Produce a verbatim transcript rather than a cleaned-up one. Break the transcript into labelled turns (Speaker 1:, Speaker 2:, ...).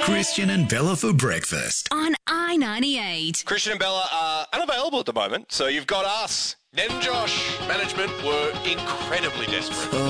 Speaker 1: Christian and Bella for breakfast.
Speaker 2: On I ninety-eight.
Speaker 3: Christian and Bella are unavailable at the moment, so you've got us. Ned and Josh, management, were incredibly desperate.